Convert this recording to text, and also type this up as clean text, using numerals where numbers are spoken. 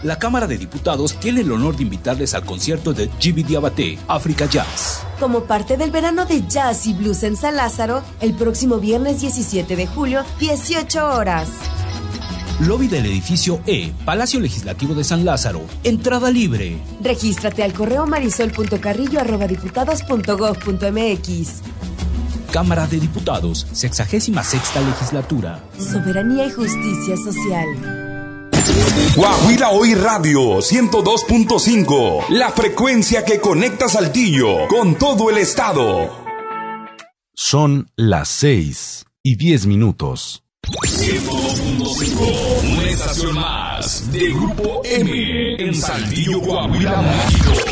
la Cámara de Diputados tiene el honor de invitarles al concierto de Djiby Diabaté, África Jazz. Como parte del verano de jazz y blues en San Lázaro, el próximo viernes 17 de julio, 18 horas. Lobby del edificio E, Palacio Legislativo de San Lázaro. Entrada libre. Regístrate al correo marisol.carrillo@diputados.gov.mx. Cámara de Diputados, 66ª Legislatura. Soberanía y justicia social. Guajira Hoy Radio 102.5, la frecuencia que conecta Saltillo con todo el estado. Son las 6:10. 102.5, una estación más de Grupo M en Saltillo, Coahuila, México.